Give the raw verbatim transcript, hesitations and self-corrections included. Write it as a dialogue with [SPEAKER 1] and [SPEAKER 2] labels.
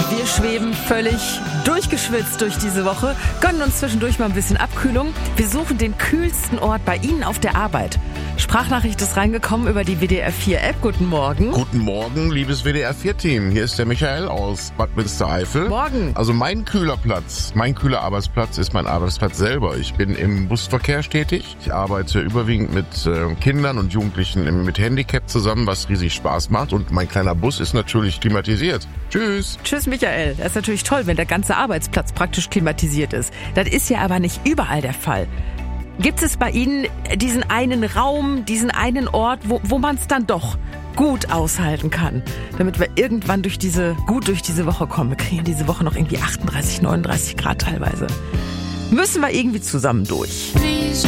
[SPEAKER 1] Wir schweben völlig durchgeschwitzt durch diese Woche, gönnen uns zwischendurch mal ein bisschen Abkühlung. Wir suchen den kühlsten Ort bei Ihnen auf der Arbeit. Sprachnachricht ist reingekommen über die W D R vier App. Guten Morgen.
[SPEAKER 2] Guten Morgen, liebes W D R vier Team. Hier ist der Michael aus Bad Münstereifel.
[SPEAKER 1] Morgen.
[SPEAKER 2] Also mein kühler Platz, mein kühler Arbeitsplatz ist mein Arbeitsplatz selber. Ich bin im Busverkehr tätig. Ich arbeite überwiegend mit äh, Kindern und Jugendlichen mit Handicap zusammen, was riesig Spaß macht. Und mein kleiner Bus ist natürlich klimatisiert. Tschüss.
[SPEAKER 1] Tschüss, Michael. Das ist natürlich toll, wenn der ganze Arbeitsplatz praktisch klimatisiert ist. Das ist ja aber nicht überall der Fall. Gibt es bei Ihnen diesen einen Raum, diesen einen Ort, wo, wo man es dann doch gut aushalten kann, damit wir irgendwann durch diese, gut durch diese Woche kommen? Wir kriegen diese Woche noch irgendwie achtunddreißig, neununddreißig Grad teilweise. Müssen wir irgendwie zusammen durch.